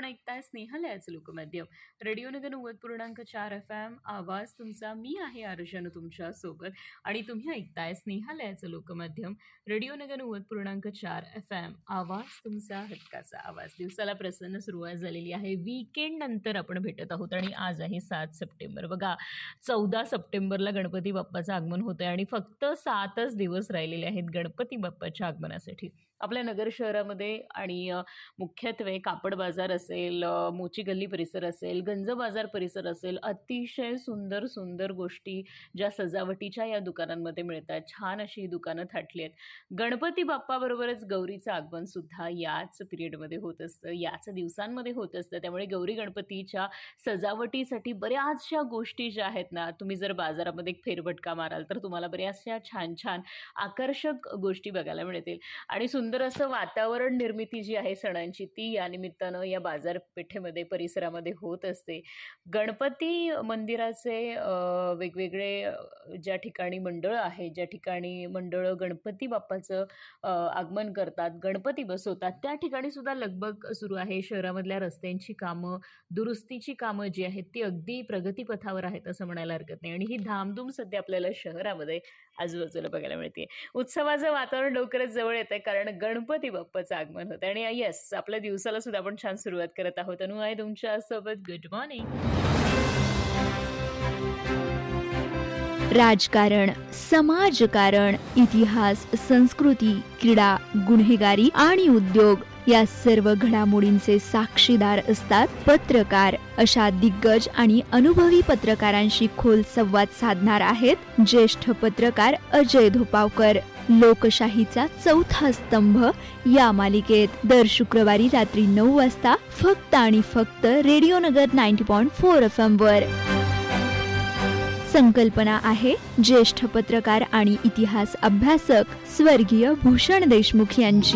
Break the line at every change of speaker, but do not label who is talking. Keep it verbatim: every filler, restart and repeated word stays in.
आपण ऐकताय स्नेहालयाचं लोकमाध्यम रेडिओ नगर नव्वद पूर्णांक चार एफ एम. आवाज तुमचा. मी आहे अर्जन तुमच्या सोबत आणि तुम्ही ऐकताय स्नेहालयाचं लोकमाध्यम रेडिओ नगर नव्वद पूर्णांक चार एफ एम. आवाज तुमचा, हक्काचा आवाज. दिवसाला प्रसन्न सुरुवात झालेली आहे. वीकेंड नंतर आपण भेटत आहोत आणि आज आहे सात सप्टेंबर. बघा, चौदा सप्टेंबरला गणपती बाप्पाचं आगमन होतं आणि फक्त सातच दिवस राहिलेले आहेत गणपती बाप्पाच्या आगमनासाठी आपल्या नगर शहरामध्ये. आणि मुख्यत्वे कापड बाजार असेल, मोची गल्ली परिसर असेल, गंज बाजार परिसर असेल, अतिशय सुंदर सुंदर गोष्टी ज्या सजावटीच्या या दुकानांमध्ये मिळतात. छान अशी ही दुकानं थाटली आहेत. गणपती बाप्पाबरोबरच गौरीचं आगमन सुद्धा याच पिरियडमध्ये होत असतं, याच दिवसांमध्ये होत असतं. त्यामुळे गौरी गणपतीच्या सजावटीसाठी बऱ्याचशा गोष्टी ज्या आहेत ना, तुम्ही जर बाजारामध्ये एक फेरफटका माराल तर तुम्हाला बऱ्याचशा छान छान आकर्षक गोष्टी बघायला मिळतील. आणि सुंदर असं वातावरण निर्मिती जी आहे सणांची ती या निमित्तानं या बाजारपेठेमध्ये परिसरामध्ये होत असते. गणपती मंदिराचे वेगवेगळे ज्या ठिकाणी मंडळं आहेत, ज्या ठिकाणी मंडळं गणपती बाप्पाचं आगमन करतात, गणपती बसवतात, त्या ठिकाणी सुद्धा लगबग सुरू आहे. शहरामधल्या रस्त्यांची कामं, दुरुस्तीची कामं जी आहेत ती अगदी प्रगतीपथावर आहेत असं म्हणायला हरकत नाही. आणि ही धामधूम सध्या आपल्याला शहरामध्ये आजूबाजूला बघायला मिळते. उत्सवाचं वातावरण लवकरच जवळ येतं कारण गणपती बाप्पाचं आगमन होतं. आणि येस, आपल्या दिवसाला सुद्धा आपण छान सुरुवात करत आहोत. अनु आहे तुमच्या सोबत. Good morning.
राजकारण, समाजकारण, इतिहास, संस्कृती, क्रीडा, गुन्हेगारी आणि उद्योग या सर्व घडामोडींचे साक्षीदार असतात पत्रकार. अशा दिग्गज आणि अनुभवी पत्रकारांशी खोल संवाद साधणार आहेत ज्येष्ठ पत्रकार अजय धोपावकर. लोकशाहीचा चौथा स्तंभ या मालिकेत दर शुक्रवारी रात्री नऊ वाजता फक्त आणि फक्त रेडिओ नगर नव्वद पॉइंट चार एफ एम वर. संकल्पना आहे ज्येष्ठ पत्रकार आणि इतिहास अभ्यासक स्वर्गीय भूषण देशमुख यांची.